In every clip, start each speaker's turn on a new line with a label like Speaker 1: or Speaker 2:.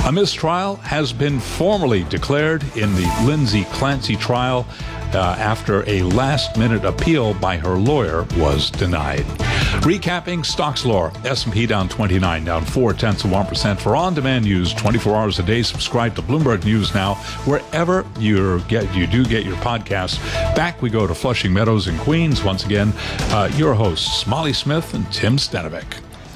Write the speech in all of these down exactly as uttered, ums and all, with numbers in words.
Speaker 1: A mistrial has been formally declared in the Lindsay Clancy trial uh, after a last-minute appeal by her lawyer was denied. Recapping stocks lore, S and P down twenty-nine, down four tenths of one percent. For on-demand news twenty-four hours a day, subscribe to Bloomberg News Now wherever you get you do get your podcasts. Back we go to Flushing Meadows in Queens once again. Uh, your hosts Molly Smith and Tim Stanovic.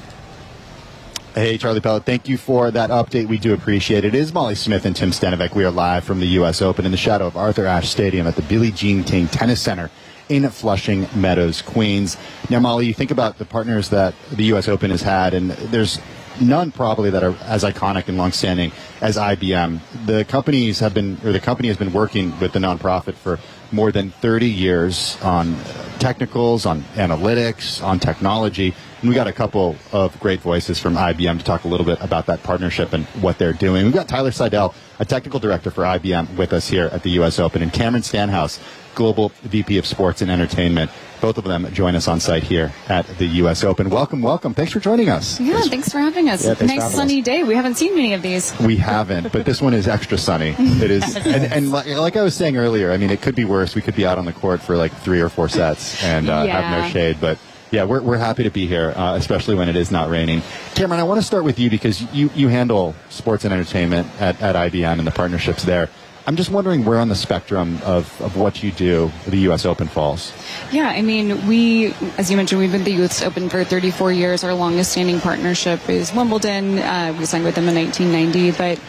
Speaker 2: Hey, Charlie Pellet, thank you for that update. We do appreciate it. It is Molly Smith and Tim Stanovic. We are live from the U S Open in the shadow of Arthur Ashe Stadium at the Billie Jean King Tennis Center in Flushing Meadows, Queens. Now, Molly, you think about the partners that the U S Open has had, and there's none probably that are as iconic and longstanding as I B M. The companies have been, or the company has been working with the nonprofit for more than thirty years on technicals, on analytics, on technology. And we got a couple of great voices from I B M to talk a little bit about that partnership and what they're doing. We've got Tyler Seidel, a technical director for I B M, with us here at the U S Open, and Cameron Stanhouse, Global V P of Sports and Entertainment. Both of them join us on site here at the U S Open. Welcome, welcome. Thanks for joining us.
Speaker 3: Yeah, thanks, thanks for having us.
Speaker 2: Yeah,
Speaker 3: nice sunny us. day. We haven't seen many of these.
Speaker 2: We haven't, but this one is extra sunny. It is, and, and like, like I was saying earlier, I mean, it could be worse. We could be out on the court for like three or four sets and uh,
Speaker 3: yeah.
Speaker 2: have no shade, but yeah, we're we're happy to be here, uh, especially when it is not raining. Cameron, I want to start with you because you, you handle sports and entertainment at, at I B M and the partnerships there. I'm just wondering where on the spectrum of, of what you do the U S Open falls.
Speaker 3: Yeah, I mean, we, as you mentioned, we've been at the U S Open for thirty-four years. Our longest standing partnership is Wimbledon. Uh, we signed with them in nineteen ninety, but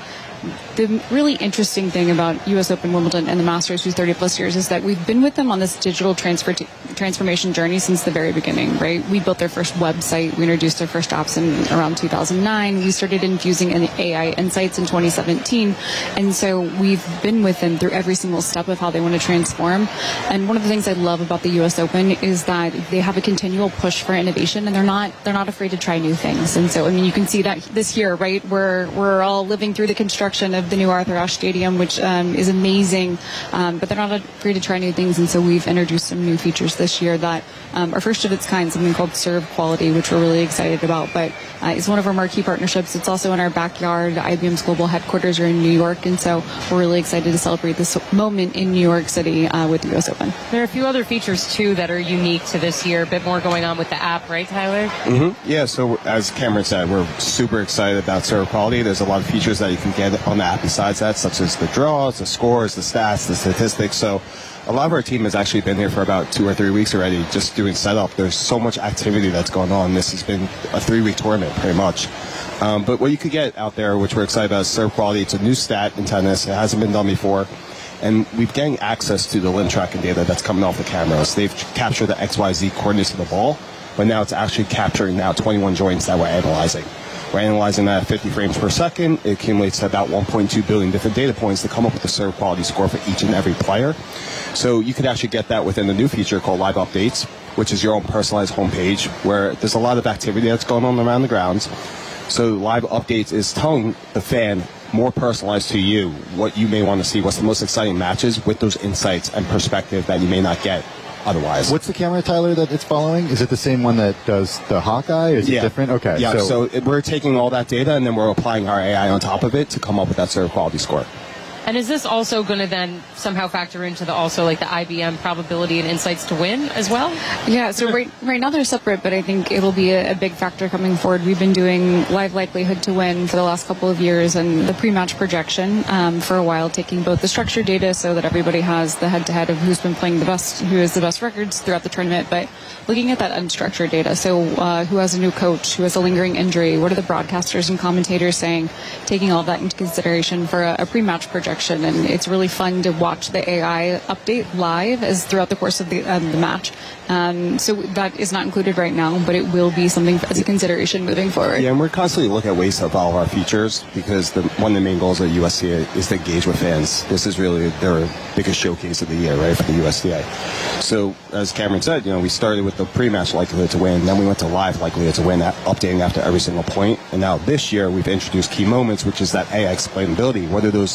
Speaker 3: the really interesting thing about U S Open, Wimbledon, and the Masters, who's thirty plus years, is that we've been with them on this digital transfer t- transformation journey since the very beginning, right? We built their first website. We introduced their first apps in around two thousand nine. We started infusing in A I insights in twenty seventeen. And so we've been with them through every single step of how they want to transform. And one of the things I love about the U S Open is that they have a continual push for innovation, and they're not they're not afraid to try new things. And so, I mean, you can see that this year, right? We're, we're all living through the construction of the new Arthur Ashe Stadium, which um, is amazing, um, but they're not afraid to try new things, and so we've introduced some new features this year that um, are first of its kind, something called Serve Quality, which we're really excited about, but uh, it's one of our marquee partnerships. It's also in our backyard. I B M's global headquarters are in New York, and so we're really excited to celebrate this moment in New York City uh, with the U S Open.
Speaker 4: There are a few other features, too, that are unique to this year, a bit more going on with the app, right, Tyler?
Speaker 5: Mm-hmm. Yeah, so as Cameron said, we're super excited about Serve Quality. There's a lot of features that you can get on the app besides that, such as the draws, the scores, the stats, the statistics. So a lot of our team has actually been here for about two or three weeks already, just doing setup. There's so much activity that's going on. This has been a three-week tournament, pretty much. Um, but what you could get out there, which we're excited about, is Serve Quality. It's a new stat in tennis. It hasn't been done before. And we've getting access to the limb tracking data that's coming off the cameras. They've captured the X Y Z coordinates of the ball, but now it's actually capturing now twenty-one joints that we're analyzing. We're analyzing that at fifty frames per second. It accumulates to about one point two billion different data points to come up with a serve quality score for each and every player. So you could actually get that within the new feature called Live Updates, which is your own personalized homepage, where there's a lot of activity that's going on around the grounds. So Live Updates is telling the fan more personalized to you what you may want to see, what's the most exciting matches with those insights and perspective that you may not get otherwise.
Speaker 2: What's the camera, Tyler, that it's following? Is it the same one that does the Hawkeye? Is
Speaker 5: yeah.
Speaker 2: it different? Okay.
Speaker 5: Yeah, so,
Speaker 2: so
Speaker 5: it, we're taking all that data and then we're applying our A I on top of it to come up with that serve quality score.
Speaker 4: And is this also going to then somehow factor into the also like the I B M probability and insights to win as well?
Speaker 3: Yeah, so right right now they're separate, but I think it'll be a, a big factor coming forward. We've been doing live likelihood to win for the last couple of years and the pre-match projection um, for a while, taking both the structured data so that everybody has the head-to-head of who's been playing the best, who has the best records throughout the tournament, but looking at that unstructured data. So uh, who has a new coach, who has a lingering injury, what are the broadcasters and commentators saying, taking all that into consideration for a, a pre-match projection. And it's really fun to watch the A I update live as throughout the course of the, um, the match. Um, so that is not included right now, but it will be something as a consideration moving forward.
Speaker 5: Yeah, and we're constantly looking at ways to evolve our features because the, one of the main goals of U S D A is to engage with fans. This is really their biggest showcase of the year, right, for the U S D A. So as Cameron said, you know, we started with the pre-match likelihood to win, then we went to live likelihood to win, updating after every single point. And now this year we've introduced key moments, which is that A I explainability. What are those turning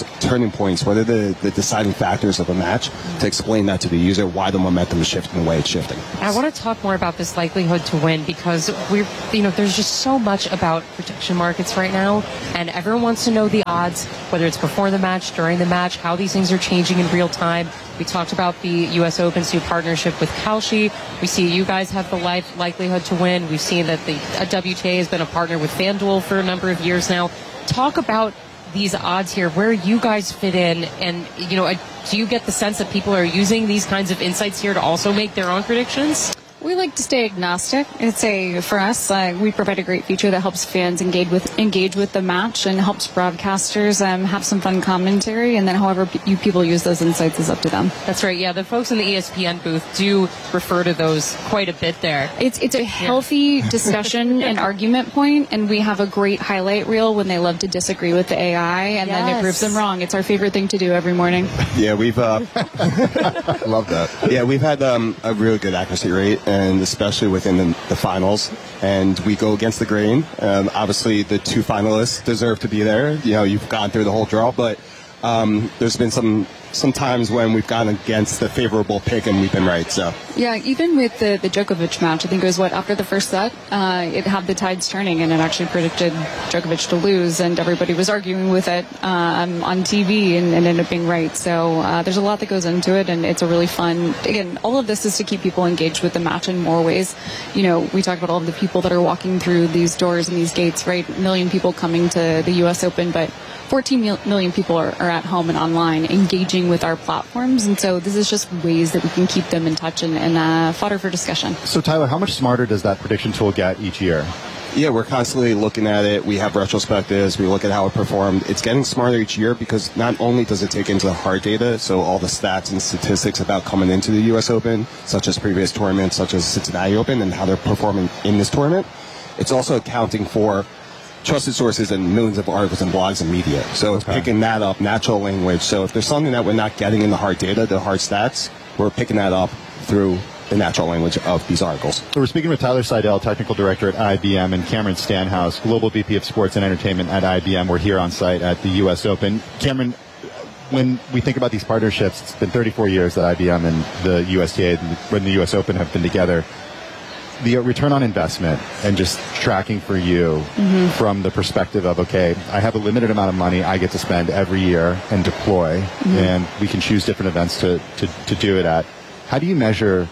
Speaker 5: turning points, what are the, the deciding factors of a match, to explain that to the user, why the momentum is shifting the way it's shifting.
Speaker 4: I want to talk more about this likelihood to win, because we're, you know, there's just so much about prediction markets right now, and everyone wants to know the odds, whether it's before the match, during the match, how these things are changing in real time. We talked about the U S Open's new partnership with Kalshi. We see you guys have the life likelihood to win. We've seen that the uh, W T A has been a partner with FanDuel for a number of years now. Talk about these odds here, where you guys fit in, and, you know, do you get the sense that people are using these kinds of insights here to also make their own predictions?
Speaker 3: We like to stay agnostic. It's a, for us, uh, we provide a great feature that helps fans engage with engage with the match and helps broadcasters um, have some fun commentary. And then however p- you people use those insights is up to them.
Speaker 4: That's right. Yeah, the folks in the E S P N booth do refer to those quite a bit there.
Speaker 3: It's it's a healthy yeah. discussion and argument point, and we have a great highlight reel when they love to disagree with the A I, and yes. then it proves them wrong. It's our favorite thing to do every morning.
Speaker 5: Yeah, we've uh,
Speaker 2: love that.
Speaker 5: Yeah, we've had um, a really good accuracy rate, and especially within the, the finals, and we go against the grain. Um, obviously, the two finalists deserve to be there. You know, you've gone through the whole draw, but um, there's been some some times when we've gone against the favorable pick and we've been right. So
Speaker 3: yeah, even with the the Djokovic match, I think it was what after the first set, uh, it had the tides turning, and it actually predicted Djokovic to lose, and everybody was arguing with it um, on T V, and, and ended up being right. So uh, there's a lot that goes into it, and it's a really fun. Again, all of this is to keep people engaged with the match in more ways. You know, we talk about all of the people that are walking through these doors and these gates, right? A million people coming to the U S Open, but fourteen million people are, are at home and online engaging with our platforms, and so this is just ways that we can keep them in touch and, and uh, fodder for discussion.
Speaker 2: So Tyler, how much smarter does that prediction tool get each year?
Speaker 5: Yeah, we're constantly looking at it. We have retrospectives. We look at how it performed. It's getting smarter each year, because not only does it take into the hard data, so all the stats and statistics about coming into the U S Open, such as previous tournaments, such as Cincinnati Open, and how they're performing in this tournament, it's also accounting for trusted sources and millions of articles and blogs and media. So it's okay. Picking that up, natural language. So if there's something that we're not getting in the hard data, the hard stats, we're picking that up through the natural language of these articles.
Speaker 2: So we're speaking with Tyler Seidel, Technical Director at I B M, and Cameron Stanhouse, Global V P of Sports and Entertainment at I B M. We're here on site at the U S Open. Cameron, when we think about these partnerships, it's been thirty-four years that I B M and the U S T A and the U S Open have been together. The return on investment and just tracking for you mm-hmm. from the perspective of, okay, I have a limited amount of money I get to spend every year and deploy, mm-hmm. and we can choose different events to, to, to do it at. How do you measure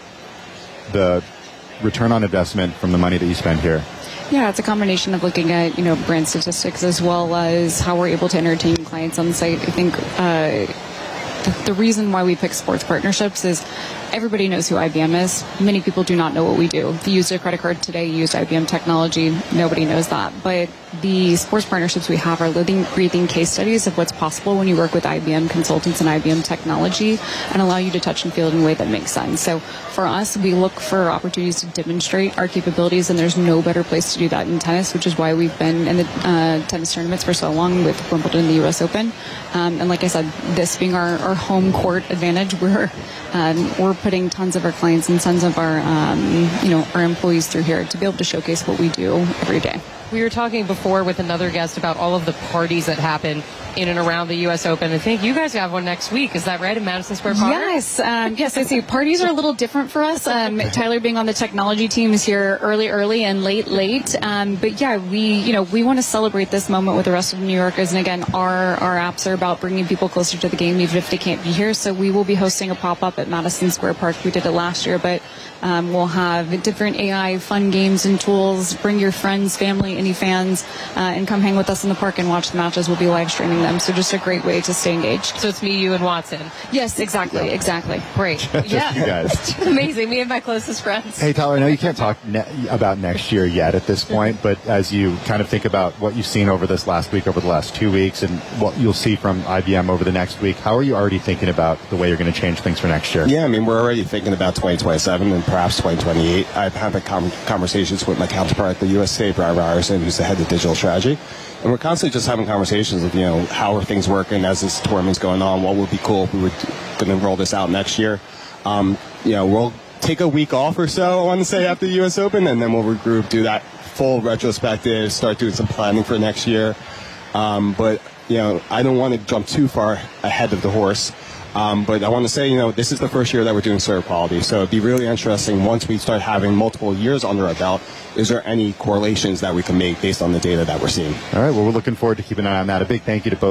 Speaker 2: the return on investment from the money that you spend here?
Speaker 3: Yeah, it's a combination of looking at, you know, brand statistics as well as how we're able to entertain clients on site. I think uh, the, the reason why we pick sports partnerships is everybody knows who I B M is. Many people do not know what we do. If you used a credit card today, you used I B M technology, nobody knows that. But the sports partnerships we have are living, breathing case studies of what's possible when you work with I B M consultants and I B M technology, and allow you to touch and feel it in a way that makes sense. So for us, we look for opportunities to demonstrate our capabilities, and there's no better place to do that in tennis, which is why we've been in the uh, tennis tournaments for so long with Wimbledon and the U S Open. Um, and like I said, this being our, our home court advantage, we're um, we're putting tons of our clients and tons of our um, you know our employees through here to be able to showcase what we do every day.
Speaker 4: We were talking before with another guest about all of the parties that happen in and around the U S Open. I think you guys have one next week. Is that right, in Madison Square Park?
Speaker 3: Yes. Um, yes, I see. Parties are a little different for us. Um, Tyler being on the technology team is here early, early and late, late. Um, but yeah, we, you know, we want to celebrate this moment with the rest of New Yorkers. And again, our, our apps are about bringing people closer to the game, even if they can't be here. So we will be hosting a pop-up at Madison Square Park. We did it last year, but um, we'll have different A I fun games and tools. Bring your friends, family, any fans, uh, and come hang with us in the park and watch the matches. We'll be live streaming them. So just a great way to stay engaged.
Speaker 4: So it's me, you, and Watson.
Speaker 3: Yes, exactly,
Speaker 2: yeah.
Speaker 3: exactly.
Speaker 4: Great.
Speaker 2: Yeah. You guys.
Speaker 4: Amazing. Me and my closest friends.
Speaker 2: Hey, Tyler, I know you can't talk ne- about next year yet at this point, but as you kind of think about what you've seen over this last week, over the last two weeks, and what you'll see from I B M over the next week, how are you already thinking about the way you're going to change things for next year?
Speaker 5: Yeah, I mean, we're already thinking about twenty twenty-seven and perhaps twenty twenty-eight. I've had com- conversations with my counterpart at the U S T A, Brian Ryerson, who's the head of digital strategy. And we're constantly just having conversations of, you know, how are things working as this tournament's going on? What would be cool if we were going to roll this out next year? Um, you know, we'll take a week off or so, I want to say, after the U S Open, and then we'll regroup, do that full retrospective, start doing some planning for next year. Um, but you know, I don't want to jump too far ahead of the horse. Um, but I want to say, you know, this is the first year that we're doing serve quality. So it'd be really interesting once we start having multiple years under our belt, is there any correlations that we can make based on the data that we're seeing?
Speaker 2: All right, well, we're looking forward to keeping an eye on that. A big thank you to both